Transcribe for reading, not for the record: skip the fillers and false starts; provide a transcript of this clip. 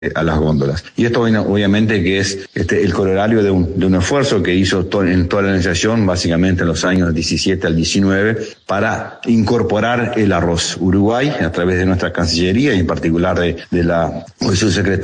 a las góndolas. Y esto obviamente que es el corolario de un esfuerzo que hizo en toda la organización, básicamente en los años 17 al 19, para incorporar el arroz. Uruguay, a través de nuestra Cancillería y en particular de la subsecretaria